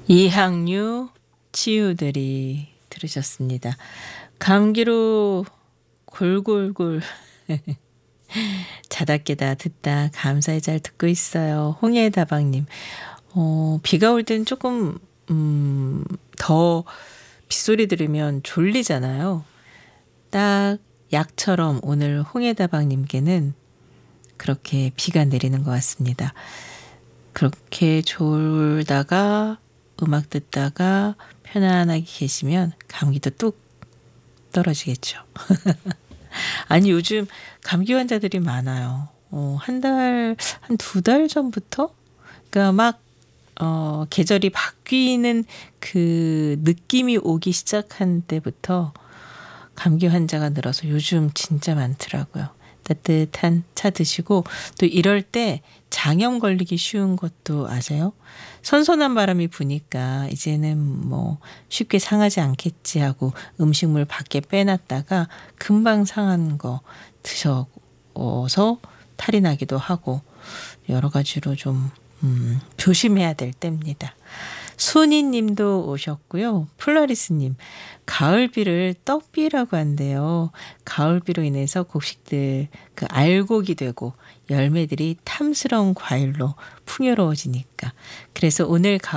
이항류 치유들이 들으셨습니다. 감기로 골골골 자다 깨다 듣다 감사히 잘 듣고 있어요. 홍해다방님. 비가 올 땐 조금 더 빗소리 들으면 졸리잖아요. 딱 약처럼 오늘 홍해다방님께는 그렇게 비가 내리는 것 같습니다. 그렇게 졸다가 음악 듣다가 편안하게 계시면 감기도 뚝 떨어지겠죠. 아니 요즘 감기 환자들이 많아요. 한 두 달 전부터 그러니까 막 계절이 바뀌는 그 느낌이 오기 시작한 때부터 감기 환자가 늘어서 요즘 진짜 많더라고요. 따뜻한 차 드시고 또 이럴 때 장염 걸리기 쉬운 것도 아세요? 선선한 바람이 부니까 이제는 뭐 쉽게 상하지 않겠지 하고 음식물 밖에 빼놨다가 금방 상한 거 드셔서 탈이 나기도 하고 여러 가지로 좀 조심해야 될 때입니다. 순이 님도 오셨고요. 플라리스님, 가을비를 떡비라고 한대요. 가을비로 인해서 곡식들 그 알곡이 되고 열매들이 탐스러운 과일로 풍요로워지니까. 그래서 오늘